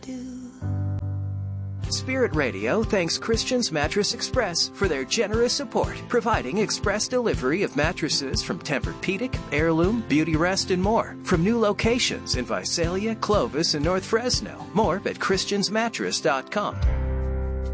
Spirit Radio thanks Christian's Mattress Express for their generous support, providing express delivery of mattresses from Tempur-Pedic, Heirloom, Beautyrest, and more. From new locations in Visalia, Clovis, and North Fresno. More at ChristiansMattress.com.